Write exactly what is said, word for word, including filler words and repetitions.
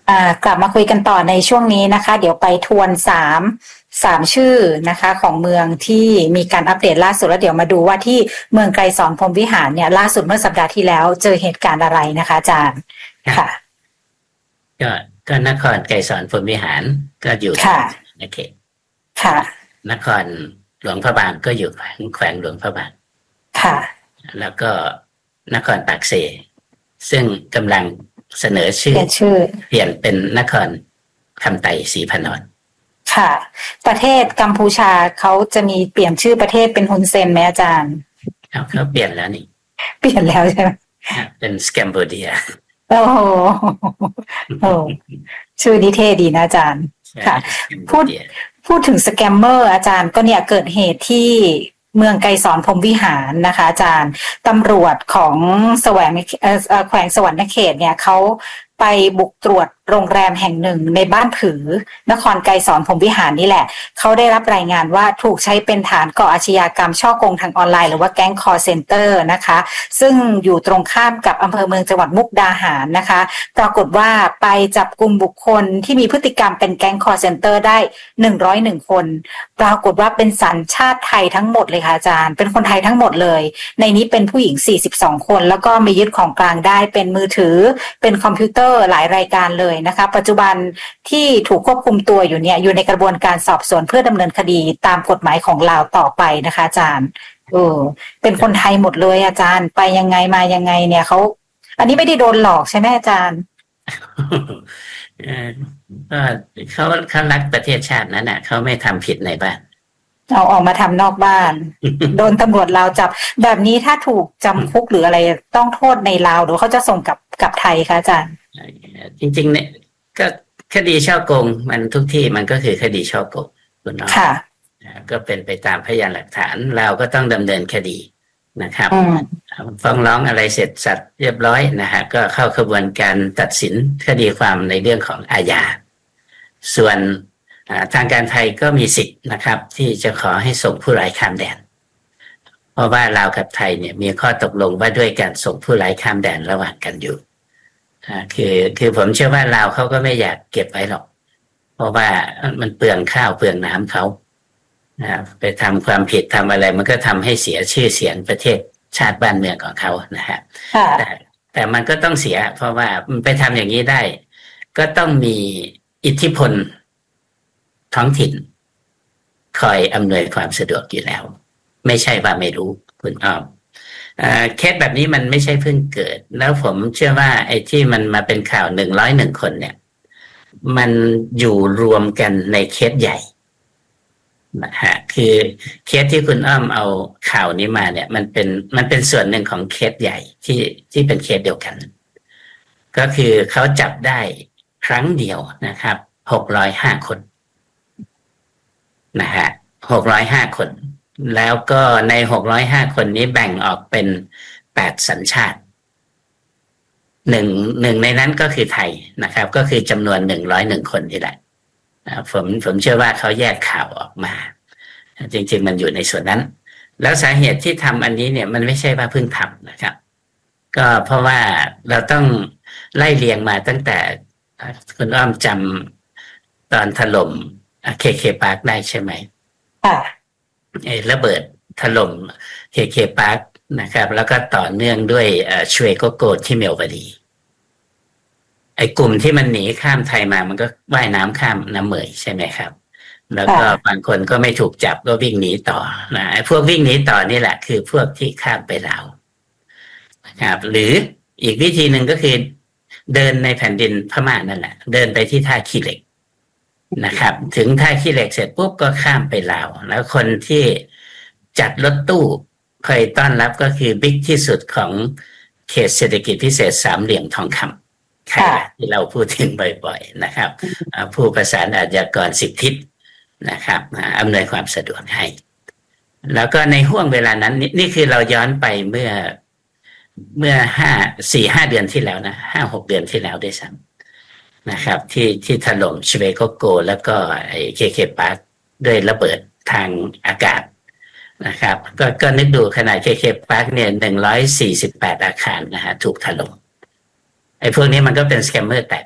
อ่ากลับมาคุยกันต่อในช่วงนี้นะคะเดี๋ยวไปทวนสามสามชื่อนะคะของเมืองที่มีการอัปเดตล่าสุดแล้วเดี๋ยวมาดูว่าที่เมืองไกรสอนพรหมวิหารเนี่ยล่าสุดเมื่อสัปดาห์ที่แล้วเจอเหตุการณ์อะไรนะคะอาจารย์ค่ะก็ก็นครไกรสอนพรหมวิหารก็อยู่ในเขตค่ะนครหลวงพระบางก็อยู่แขวงหลวงพระบางค่ะแล้วก็นครปากเสซึ่งกำลังเสนอชื่อเปลี่ยนเป็นนครคำไต่ศรีพนรค่ะประเทศกัมพูชาเขาจะมีเปลี่ยนชื่อประเทศเป็นฮุนเซนไหมอาจารย์เขาเขาเปลี่ยนแล้วนี่เปลี่ยนแล้วใช่ไหมเป็นสแกมโบเดียโอ้โหโอ้ชื่อนี้เท่ดีนะอาจารย์ค่ะพูดพูดถึงสแกมเมอร์อาจารย์ก็เนี่ยเกิดเหตุที่เมืองไกรสอนพรหมวิหารนะคะอาจารย์ตำรวจของแสวงแขวงสวรรณเขตเนี่ยเขาไปบุกตรวจโรงแรมแห่งหนึ่งในบ้านผือนครไกรสอนพรหมวิหารนี่แหละเขาได้รับรายงานว่าถูกใช้เป็นฐานก่ออาชญากรรมช่อโกงทางออนไลน์หรือว่าแก๊งคอลเซ็นเตอร์นะคะซึ่งอยู่ตรงข้ามกับอำเภอเมืองจังหวัดมุกดาหารนะคะปรากฏว่าไปจับกลุ่มบุคคลที่มีพฤติกรรมเป็นแก๊งคอลเซ็นเตอร์ได้หนึ่งร้อยเอ็ดคนปรากฏว่าเป็นสัญชาติไทยทั้งหมดเลยค่ะอาจารย์เป็นคนไทยทั้งหมดเลยในนี้เป็นผู้หญิงสี่สิบสองคนแล้วก็มียึดของกลางได้เป็นมือถือเป็นคอมพิวเตอร์หลายรายการเลยนะคะปัจจุบันที่ถูกควบคุมตัวอยู่เนี่ยอยู่ในกระบวนการสอบสวนเพื่อดำเนินคดีตามกฎหมายของลาวต่อไปนะคะอาจารย์เออเป็นคนไทยหมดเลยอาจารย์ไปยังไงมายังไงเนี่ยเขาอันนี้ไม่ได้โดนหลอกใช่ไหมอาจารย์ก็เขาเขารักประเทศชาตินั้นน่ะเขาไม่ทำผิดในบ้านเอาออกมาทำนอกบ้านโดนตำรวจลาวจับแบบนี้ถ้าถูกจำคุกหรืออะไรต้องโทษในลาวหรือเขาจะส่งกลับกลับไทยคะอาจารย์จริงๆเนี่ยก็คดีช่อโกงมันทุกที่มันก็คือคดีช่อโกงคุณน้องค่ะก็เป็นไปตามพยานหลักฐานเราก็ต้องดำเนินคดีนะครับฟ้องร้องอะไรเสร็จสัตว์เรียบร้อยนะฮะก็เข้ากระบวนการตัดสินคดีความในเรื่องของอาญาส่วนทางการไทยก็มีสิทธิ์นะครับที่จะขอให้ส่งผู้ร้ายข้ามแดนเพราะว่าลาวกับไทยเนี่ยมีข้อตกลงว่าด้วยการส่งผู้ร้ายข้ามแดนระหว่างกันอยู่คือคือผมเชื่อว่าลาวเขาก็ไม่อยากเก็บไว้หรอกเพราะว่ามันเปลืองข้าวเปลืองน้ำเขาไปทำความผิดทำอะไรมันก็ทำให้เสียชื่อเสียงประเทศชาติบ้านเมืองของเขานะฮะแต่แต่มันก็ต้องเสียเพราะว่ามันไปทำอย่างนี้ได้ก็ต้องมีอิทธิพลท้องถิ่นคอยอำนวยความสะดวกอยู่แล้วไม่ใช่ว่าไม่รู้คุณอ้อมเคสแบบนี้มันไม่ใช่เพิ่งเกิดแล้วผมเชื่อว่าไอ้ที่มันมาเป็นข่าวหนึ่งร้อยหนึ่งคนเนี่ยมันอยู่รวมกันในเคสใหญ่นะฮะคือเคสที่คุณอ้อมเอาข่าวนี้มาเนี่ยมันเป็นมันเป็นส่วนหนึ่งของเคสใหญ่ที่ที่เป็นเคสเดียวกันก็คือเขาจับได้ครั้งเดียวนะครับหกร้อยห้าคนนะฮะหกร้อยห้าคนแล้วก็ในหกร้อยห้าคนนี้แบ่งออกเป็นแปดสัญชาติหนึ่งหนึ่งในนั้นก็คือไทยนะครับก็คือจำนวนหนึ่งร้อยหนึ่งคนนี่แหละผมผมเชื่อว่าเขาแยกข่าวออกมาจริงๆมันอยู่ในส่วนนั้นแล้วสาเหตุที่ทำอันนี้เนี่ยมันไม่ใช่ว่าเพิ่งทำนะครับก็เพราะว่าเราต้องไล่เรียงมาตั้งแต่คุณอ้อมจำตอนถล่มเคเคปาร์คได้ใช่ไหมค่ะไอ้ระเบิดถล่มเคเคปาร์คนะครับแล้วก็ต่อเนื่องด้วยชเวโกโกที่เมลบารีไอ้กลุ่มที่มันหนีข้ามไทยมามันก็ว่ายน้ำข้ามน้ำเมยใช่ไหมครับแล้วก็บางคนก็ไม่ถูกจับก็วิ่งหนีต่อนะไอ้พวกวิ่งหนีต่อนี่แหละคือพวกที่ข้ามไปลาวนะครับหรืออีกวิธีหนึ่งก็คือเดินในแผ่นดินพม่านั่นแหละเดินไปที่ท่าขี้เหล็กนะครับถึงท่าขี้เหล็กเสร็จปุ๊บก็ข้ามไปลาวแล้วคนที่จัดรถตู้คอยต้อนรับก็คือบิ๊กที่สุดของเขตเศรษฐกิจพิเศษสามเหลี่ยมทองคำใครที่เราพูดถึงบ่อยๆนะครับผู้ประสานอาชญากรสิบทิศนะครับอำนวยความสะดวกให้แล้วก็ในห่วงเวลานั้นนี่คือเราย้อนไปเมื่อเมื่อห้าสี่ห้าเดือนที่แล้วนะห้าหกเดือนที่แล้วด้วยซ้ำนะครับที่ที่ถล่มชเวโกโกแล้วก็ไอ้เคเคปาร์คด้วยระเบิดทางอากาศนะครับก็ก็นึกดูขนาดเคเคปาร์คเนี่ยหนึ่งร้อยสี่สิบแปดอาคารนะฮะถูกถล่มไอ้พวกนี้มันก็เป็นสแกมเมอร์แตก